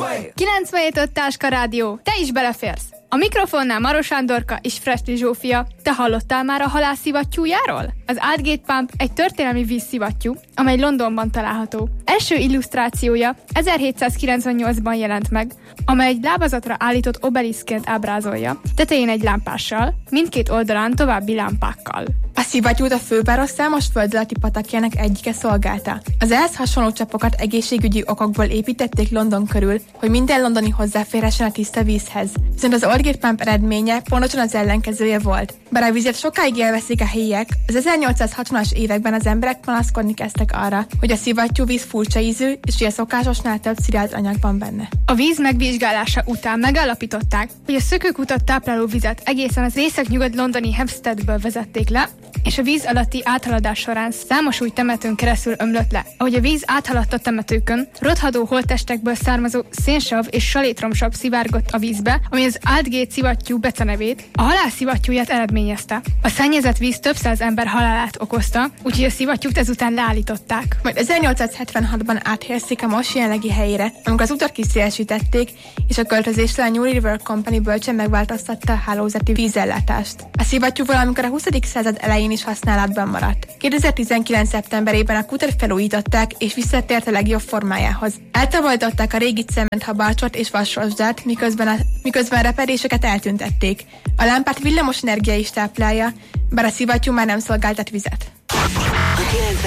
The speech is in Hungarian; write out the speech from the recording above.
97.5 Táska Rádió, te is beleférsz! A mikrofonnál Maros Sándorka és Frestli Zsófia. Te hallottál már a halálszivattyújáról? Az Aldgate Pump egy történelmi vízszivattyú, amely Londonban található. Első illusztrációja 1798-ban jelent meg, amely egy lábazatra állított obeliszként ábrázolja, tetején egy lámpással, mindkét oldalán további lámpákkal. A szivattyút a főváros számos föld alatti patakjának egyike szolgálta. Az ehhez hasonló csapokat egészségügyi okokból építették London körül, hogy minden londoni hozzáférhessen a tiszta vízhez. Viszont az Aldgate Pump eredménye pontosan az ellenkezője volt. Bár a vizet sokáig élvezik a helyiek, az 1860-as években az emberek panaszkodni kezdtek arra, hogy a szivattyúvíz furcsa ízű, és hogy a szokásosnál több szilárd anyag van benne. A víz megvizsgálása után megállapították, hogy a szökőkutat tápláló vizet egészen az észak-nyugat londoni Hampsteadből vezették le, és a víz alatti áthaladás során számos új temetőn keresztül ömlött le. Ahogy a víz áthaladt a temetőkön, rothadó holttestekből származó szénsav és salétromsav szivárgott a vízbe, ami az Aldgate szivattyú becenevét, a halál szivattyúját eredményezte. A szennyezett víz több száz ember halálát okozta, úgyhogy a szivattyút ezután leállították. Majd 1876-ban áthelyezték a most jelenlegi helyére, amikor az utat kiszélesítették, és a költözésre a New River Company bölcsen megváltoztatta a hálózati vízellátást. A szivattyú valamikor a 20. század elején is használatban maradt. 2019. szeptemberében a kutert felújították, és visszatért a legjobb formájához. Eltávolították a régi cementhabárcsot és vasrosdát, miközben a repedéseket eltüntették. A lámpát villamos energia is táplálja, bár a szivattyú már nem szolgáltat vizet.